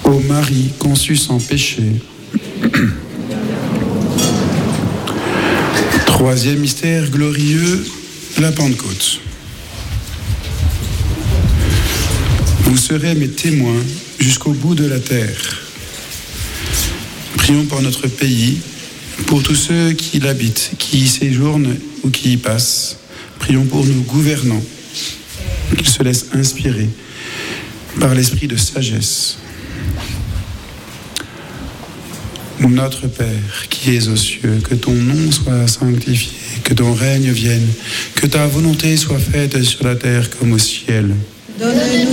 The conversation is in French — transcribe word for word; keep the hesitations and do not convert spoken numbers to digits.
Ô Marie conçue sans péché. Troisième mystère glorieux, la Pentecôte. Vous serez mes témoins jusqu'au bout de la terre. Prions pour notre pays, pour tous ceux qui l'habitent, qui y séjournent ou qui y passent. Prions pour nos gouvernants, qu'ils se laissent inspirer par l'esprit de sagesse. Notre Père, qui es aux cieux, que ton nom soit sanctifié, que ton règne vienne, que ta volonté soit faite sur la terre comme au ciel. Donne-nous